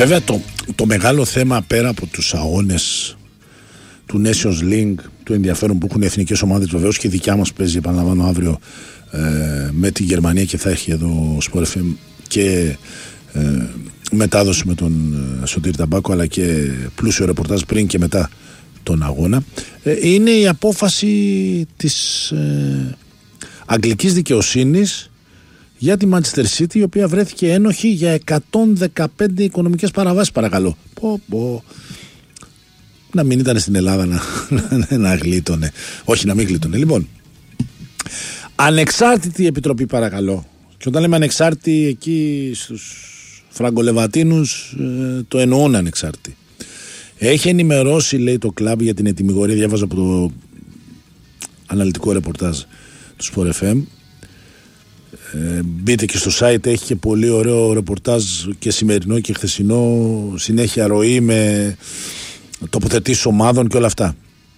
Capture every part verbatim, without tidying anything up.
Βέβαια το, το μεγάλο θέμα πέρα από τους αγώνες του Nations League, του ενδιαφέρον που έχουν οι εθνικές ομάδες, βεβαίως και η δικιά μας παίζει, επαναλαμβάνω, αύριο ε, με τη Γερμανία και θα έχει εδώ Sport εφ εμ και ε, μετάδοση με τον ε, Σωτήρη Ταμπάκο, αλλά και πλούσιο ρεπορτάζ πριν και μετά τον αγώνα. Ε, είναι η απόφαση της ε, αγγλικής δικαιοσύνης για τη Manchester City, η οποία βρέθηκε ένοχη για εκατόν δεκαπέντε οικονομικές παραβάσεις, παρακαλώ. Πω, πω. Να μην ήταν στην Ελλάδα να, να, να γλίτωνε. Όχι, να μην γλίτωνε. Λοιπόν, ανεξάρτητη επιτροπή, παρακαλώ. Και όταν λέμε ανεξάρτητη, εκεί στους φραγκολεβατίνους ε, το εννοούν ανεξάρτητη. Έχει ενημερώσει, λέει, το κλαμπ για την ετυμηγορία. Διάβαζα από το αναλυτικό ρεπορτάζ του Sport εφ εμ. Ε, μπείτε και στο site, έχει και πολύ ωραίο ρεπορτάζ και σημερινό και χθεσινό, συνέχεια ροή με τοποθετήσεις ομάδων και όλα αυτά.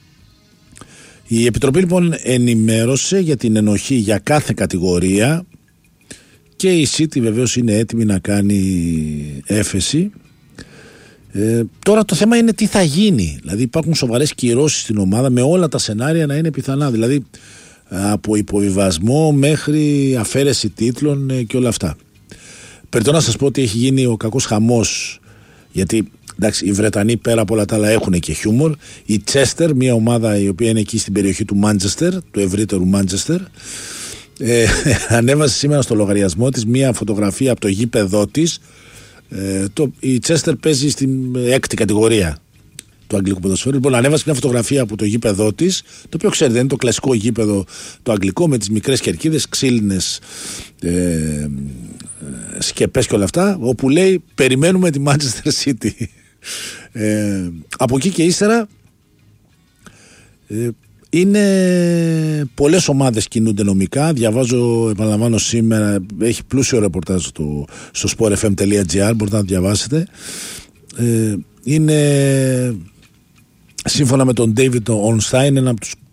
Η Επιτροπή λοιπόν ενημέρωσε για την ενοχή για κάθε κατηγορία και η City βεβαίως είναι έτοιμη να κάνει έφεση. Ε, τώρα το θέμα είναι τι θα γίνει. Δηλαδή υπάρχουν σοβαρές κυρώσεις στην ομάδα με όλα τα σενάρια να είναι πιθανά. Δηλαδή από υποβιβασμό μέχρι αφαίρεση τίτλων και όλα αυτά. Περιττώ να σας πω ότι έχει γίνει ο κακός χαμός, γιατί εντάξει, οι Βρετανοί πέρα από όλα τα άλλα έχουν και χιούμορ. Η Chester, μια ομάδα η οποία είναι εκεί στην περιοχή του Manchester, του ευρύτερου Manchester, ε, ανέβασε σήμερα στο λογαριασμό της μια φωτογραφία από το γήπεδό της. Ε, το, η Chester παίζει στην έκτη κατηγορία του αγγλικού ποδοσφαίρου. Λοιπόν, ανέβασε μια φωτογραφία από το γήπεδό της, το οποίο ξέρετε είναι το κλασικό γήπεδο το αγγλικό με τις μικρές κερκίδες, ξύλινες ε, σκεπές και όλα αυτά, όπου λέει περιμένουμε τη Manchester City. Ε, από εκεί και ύστερα ε, είναι πολλές ομάδες κινούνται νομικά. Διαβάζω, επαναλαμβάνω, σήμερα έχει πλούσιο ρεπορτάζ στο, στο sport f m dot g r, μπορείτε να το διαβάσετε. ε, είναι σύμφωνα με τον David Ornstein, ένα από τους